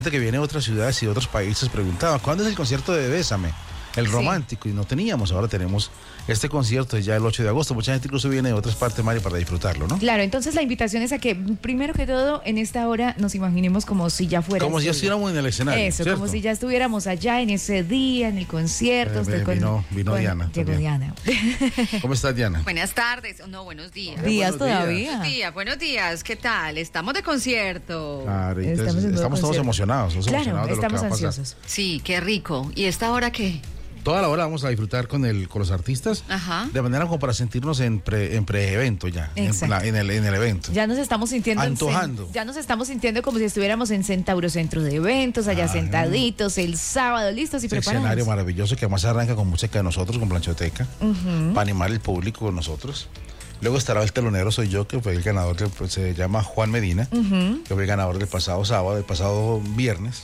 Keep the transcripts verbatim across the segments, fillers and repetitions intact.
Que viene de otras ciudades y de otros países preguntaba, ¿cuándo es el concierto de Bésame? El romántico, sí. Y no teníamos, ahora tenemos este concierto ya el ocho de agosto. Mucha gente incluso viene de otras partes, Mari, para disfrutarlo, ¿no? Claro, entonces la invitación es a que, primero que todo, en esta hora nos imaginemos como si ya fuera. Como si ya estuviéramos en el escenario. Eso, ¿cierto? Como si ya estuviéramos allá en ese día, en el concierto. Eh, usted vino con, vino con, Diana. Llegó Diana. ¿Cómo estás, Diana? Buenas tardes, no, buenos días. Días buenos todavía. días. Buenos días, buenos días, ¿qué tal? Estamos de concierto. Claro, entonces, Estamos en estamos todos concierto. emocionados. Todos Claro, emocionados de lo que estamos va a pasar. ansiosos. Sí, qué rico. ¿Y esta hora qué? Toda la hora vamos a disfrutar con el con los artistas. Ajá. De manera como para sentirnos en pre, en pre-evento ya. En, la, en, el, en el evento. Ya nos estamos sintiendo. Antojando. En, ya nos estamos sintiendo como si estuviéramos en Centauro Centro de Eventos, allá Ajá. sentaditos, el sábado, listos y Ese preparados. escenario maravilloso que además arranca con música de nosotros, con Planchoteca, Uh-huh. para animar el público con nosotros. Luego estará el telonero, soy yo, que fue el ganador, del, pues, se llama Juan Medina, Uh-huh. que fue el ganador del pasado sábado, del pasado viernes.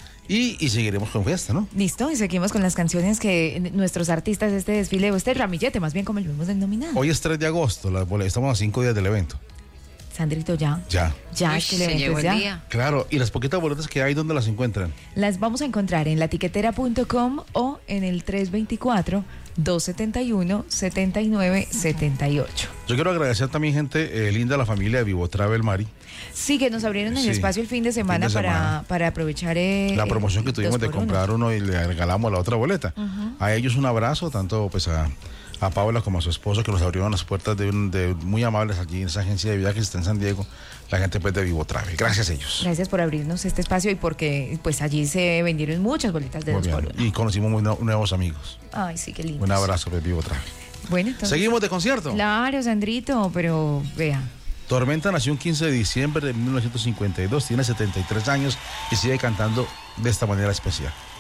Y, y seguiremos con fiesta, ¿no? Listo, y seguimos con las canciones que nuestros artistas de este desfile, o este ramillete, más bien como lo hemos denominado. Hoy es tres de agosto, las boletas, estamos a cinco días del evento. Sandrito, ya. Ya. Ya, Uy, es que el se evento llegó es el ya. día. Claro, y las poquitas boletas que hay, ¿dónde las encuentran? Las vamos a encontrar en latiquetera punto com o en el tres dos cuatro, dos siete uno, siete nueve siete ocho. Yo quiero agradecer también, gente eh, linda, a la familia de Vivo Travel, Mari. Sí, que nos abrieron el Sí, espacio el fin de semana, fin de semana. Para, para aprovechar eh, La promoción que eh, tuvimos dos de por uno. comprar uno y le regalamos la otra boleta. Uh-huh. A ellos un abrazo, tanto pues a, a Paula como a su esposo, que nos abrieron las puertas de, un, de muy amables allí en esa agencia de viajes que está en San Diego, la gente pues de Vivo Travel. Gracias a ellos. Gracias por abrirnos este espacio y porque pues allí se vendieron muchas bolitas de Muy dos bien. por uno. Y conocimos muy no- nuevos amigos. Ay, sí, qué lindo. Un abrazo de Vivo Travel. Bueno, entonces. Seguimos de concierto. Claro, Sandrito, pero vea. Tormenta nació un quince de diciembre de mil novecientos cincuenta y dos, tiene setenta y tres años y sigue cantando de esta manera especial.